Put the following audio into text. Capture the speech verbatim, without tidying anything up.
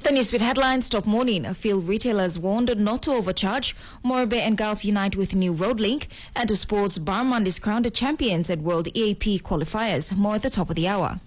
The Newsbeat headlines top morning. Field retailers warned not to overcharge. Morbe and Gulf unite with new road link. And to sports, Barmand is crowned champions at World E A P qualifiers. More at the top of the hour.